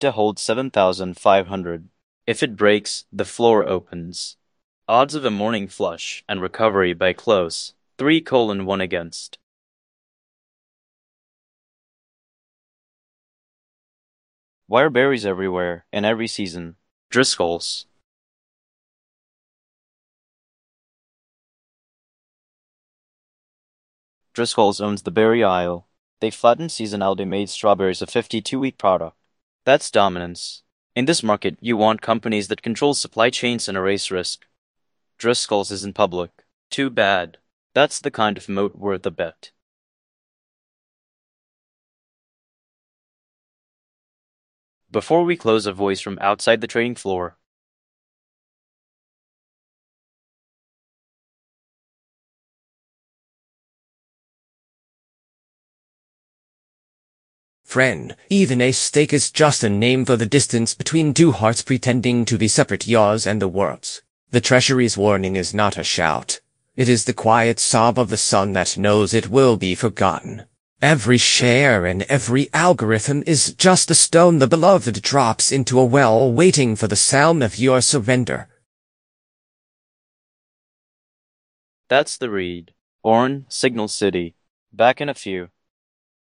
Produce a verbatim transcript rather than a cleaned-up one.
to hold seven thousand five hundred. If it breaks, the floor opens. Odds of a morning flush and recovery by close, three colon one against. Why are berries everywhere, in every season? Driscoll's. Driscoll's owns the berry aisle. They flattened seasonality-made strawberries a fifty-two-week product. That's dominance. In this market, you want companies that control supply chains and erase risk. Driscoll's isn't public. Too bad. That's the kind of moat worth a bet. Before we close, a voice from outside the trading floor. Friend, even a stake is just a name for the distance between two hearts pretending to be separate yours and the world's. The Treasury's warning is not a shout. It is the quiet sob of the sun that knows it will be forgotten. Every share and every algorithm is just a stone the beloved drops into a well waiting for the sound of your surrender. That's the read. Orn, Signal City. Back in a few.